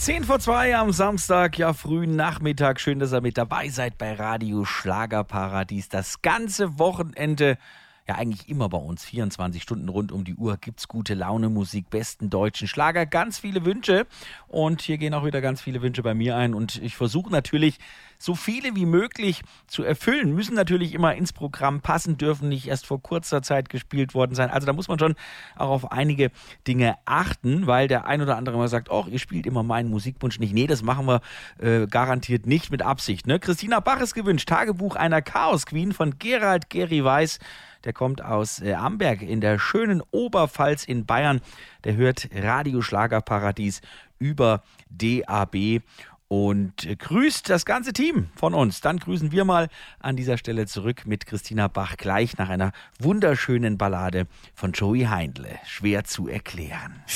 10:02 am Samstag, ja frühen Nachmittag. Schön, dass ihr mit dabei seid bei Radio Schlagerparadies. Das ganze Wochenende, ja eigentlich immer bei uns, 24 Stunden rund um die Uhr, gibt's gute Laune, Musik, besten deutschen Schlager, ganz viele Wünsche. Und hier gehen auch wieder ganz viele Wünsche bei mir ein. Und ich versuche natürlich, so viele wie möglich zu erfüllen. Müssen natürlich immer ins Programm passen, dürfen nicht erst vor kurzer Zeit gespielt worden sein. Also da muss man schon auch auf einige Dinge achten, weil der ein oder andere mal sagt, oh, ihr spielt immer meinen Musikwunsch nicht. Nee, das machen wir garantiert nicht mit Absicht. Ne? Christina Bach ist gewünscht, Tagebuch einer Chaos-Queen von Gerald Geri Weiß. Der kommt aus Amberg in der schönen Oberpfalz in Bayern. Der hört Radio Schlagerparadies über DAB und grüßt das ganze Team von uns. Dann grüßen wir mal an dieser Stelle zurück mit Christina Bach gleich nach einer wunderschönen Ballade von Joey Heindle. Schwer zu erklären.